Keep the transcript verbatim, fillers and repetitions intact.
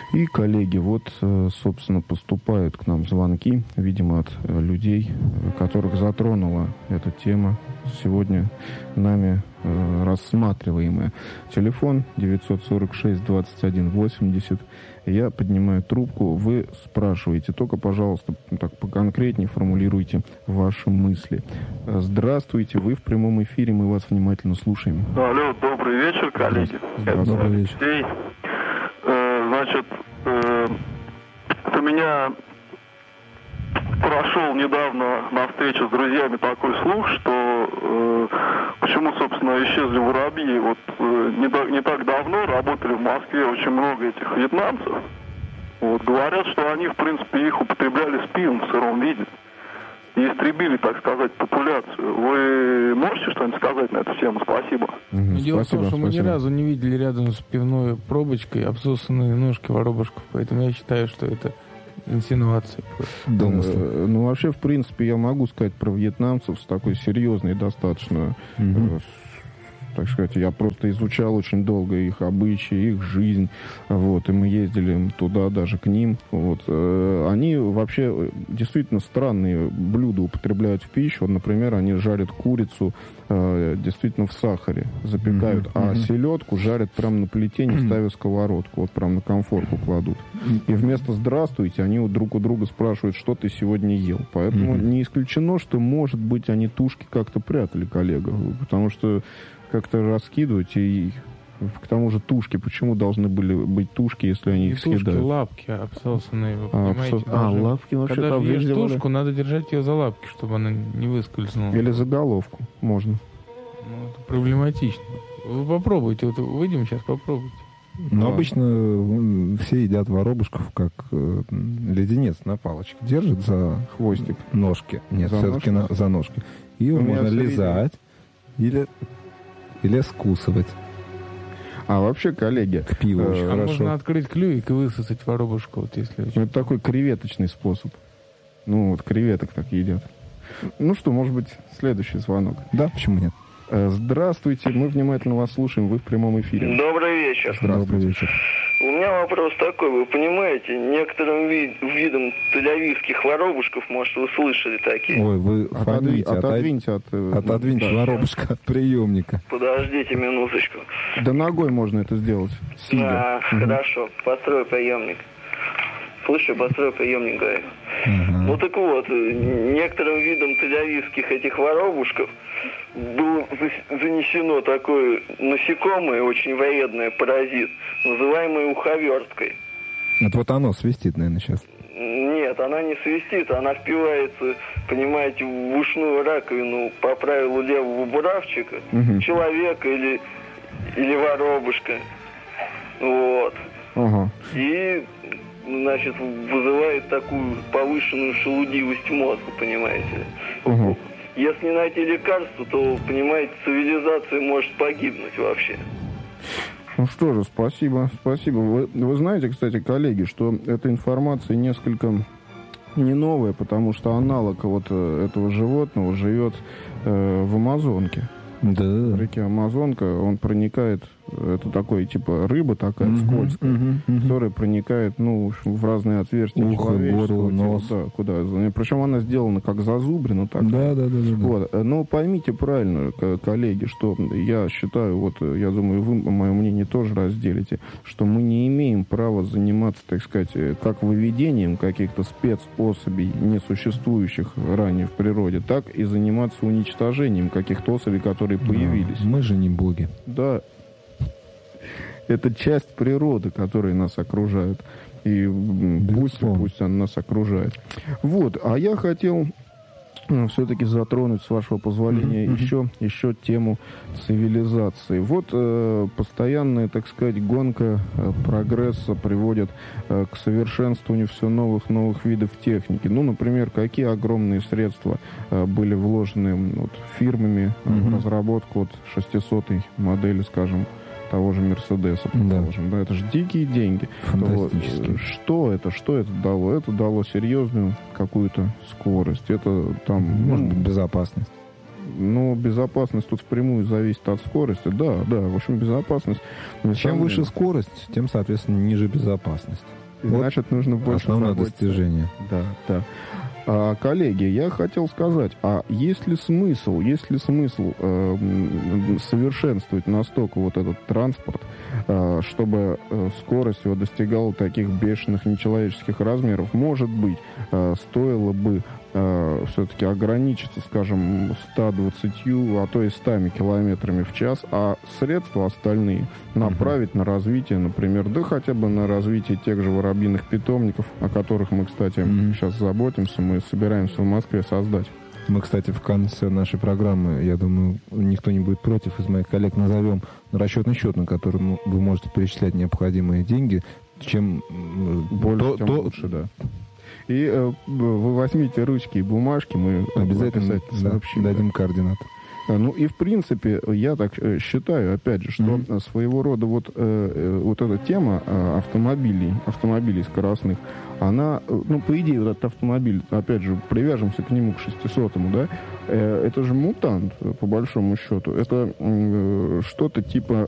И, коллеги, вот, собственно, поступают к нам звонки, видимо, от людей, которых затронула эта тема, сегодня нами э, рассматриваемая. Телефон девятьсот сорок шесть двадцать один восемьдесят. Я поднимаю трубку, вы спрашиваете. Только, пожалуйста, так поконкретнее формулируйте ваши мысли. Здравствуйте, вы в прямом эфире, мы вас внимательно слушаем. Алло, добрый вечер, коллеги. Здравствуйте. Добрый вечер. Э, значит, э, у меня прошел недавно на встрече с друзьями такой слух, что э, почему, собственно, исчезли воробьи. Вот э, не, да, не так давно работали в Москве очень много этих вьетнамцев. Вот, говорят, что они, в принципе, их употребляли с пивом в сыром виде. И истребили, так сказать, популяцию. Вы можете что-нибудь сказать на эту тему? Спасибо. Mm-hmm. Дело спасибо, в том, что спасибо. мы ни разу не видели рядом с пивной пробочкой обсосанные ножки воробушков. Поэтому я считаю, что это инсинуации. Э, ну, вообще, в принципе, я могу сказать про вьетнамцев с такой серьезной достаточно... Mm-hmm. Э, так сказать, я просто изучал очень долго их обычаи, их жизнь, вот, и мы ездили туда даже к ним, вот. Они вообще действительно странные блюда употребляют в пищу, вот, например, они жарят курицу действительно в сахаре, запекают, mm-hmm. а mm-hmm. селедку жарят прямо на плите, не ставя сковородку, вот прям на комфорку кладут. И вместо «здравствуйте» они вот друг у друга спрашивают, что ты сегодня ел. Поэтому mm-hmm. не исключено, что, может быть, они тушки как-то прятали, коллега, потому что как-то раскидывать, и к тому же тушки, почему должны были быть тушки, если они и их тушки, съедают? лапки обсосанные, вы а, понимаете. обсос... а, лапки вообще когда там ешь везде тушку, надо держать ее за лапки, чтобы она не выскользнула. Или за головку можно. Ну, это проблематично. Вы попробуйте, вот выйдем сейчас, попробуйте. Ну, обычно все едят воробушков, как э, леденец на палочке. Держит за хвостик. Ножки. Нет, за все-таки ножки? На, за ножки. Ее можно лизать или, или скусывать. А вообще, коллеги... К пиву э, очень а хорошо. можно открыть клювик и высосать воробушку, вот если... Ну, это такой креветочный способ. Ну, вот креветок так едят. Ну что, может быть, следующий звонок? Да, почему нет? Здравствуйте, мы внимательно вас слушаем, вы в прямом эфире. Добрый вечер. Здравствуйте. Добрый вечер. У меня вопрос такой, вы понимаете, некоторым вид, видом тель-авивских воробушков, может, вы слышали такие? Ой, вы Отодви- фоните, отодвиньте от... отодвиньте да. воробушка от приемника. Подождите минуточку. Да ногой можно это сделать, сидя. А, угу. Хорошо, построй приемник. Слушай, построй приемник, говорю. Ага. Ну так вот, некоторым видом тель-авивских этих воробушков было занесено такое насекомое, очень вредное, паразит, называемое уховерткой. Это вот оно свистит, наверное, сейчас. Нет, она не свистит, она впивается, понимаете, в ушную раковину по правилу левого буравчика, Угу. человека или, или воробушка. Вот. Ага. И, значит, вызывает такую повышенную шелудивость мозга, понимаете. Угу. Если не найти лекарство, то, понимаете, цивилизация может погибнуть вообще. Ну что же, спасибо, спасибо. Вы, вы знаете, кстати, коллеги, что эта информация несколько не новая, потому что аналог вот этого животного живет э, в Амазонке. Да. В реке Амазонка он проникает, это такой, типа, рыба такая Угу, скользкая, угу, угу. которая проникает, ну, в разные отверстия Ухо, человеческого горло, тела. нос. Да, куда. Причем она сделана как зазубрина. Так. Да, да, да, да, да. Вот. Но поймите правильно, коллеги, что я считаю, вот я думаю, вы мое мнение тоже разделите, что мы не имеем права заниматься, так сказать, как выведением каких-то спецособей, не существующих ранее в природе, так и заниматься уничтожением каких-то особей, которые появились. Да, мы же не боги. Да. Это часть природы, которая нас окружает. И пусть, пусть она нас окружает. Вот. А я хотел все-таки затронуть, с вашего позволения, mm-hmm. еще, еще тему цивилизации. Вот э, постоянная, так сказать, гонка э, прогресса приводит э, к совершенствованию все новых новых видов техники. Ну, например, какие огромные средства э, были вложены вот, фирмами mm-hmm. в разработку вот, шестисотой модели, скажем, того же Мерседеса, предположим. Да. Да, это же дикие деньги. Фантастически. Что это? Что это дало? Это дало серьезную какую-то скорость. Это там... Может быть, безопасность. Ну, безопасность тут впрямую зависит от скорости. Да, да, в общем, безопасность... Чем выше скорость, тем, соответственно, ниже безопасность. Значит, вот нужно больше основное заботиться. достижение. Да, да. А, коллеги, я хотел сказать, а есть ли смысл, есть ли смысл э, совершенствовать настолько вот этот транспорт, э, чтобы э, скорость его достигала таких бешеных нечеловеческих размеров? Может быть, э, стоило бы э, все-таки ограничиться, скажем, ста двадцатью, а то и ста километрами в час, а средства остальные направить mm-hmm. на развитие, например, да хотя бы на развитие тех же воробьиных питомников, о которых мы, кстати, mm-hmm. сейчас заботимся, мы собираемся в Москве создать. Мы, кстати, в конце нашей программы, я думаю, никто не будет против, из моих коллег назовем расчетный счет, на который вы можете перечислять необходимые деньги. Чем больше, то, тем то... лучше, да. И э, вы возьмите ручки и бумажки, мы обязательно да, дадим да. координаты. Ну и в принципе, я так считаю, опять же, что mm-hmm. своего рода вот, э, вот эта тема автомобилей, автомобилей скоростных, она, ну, по идее, вот этот автомобиль, опять же, привяжемся к нему, к шестисотому, да, э, это же мутант, по большому счету. Это э, что-то типа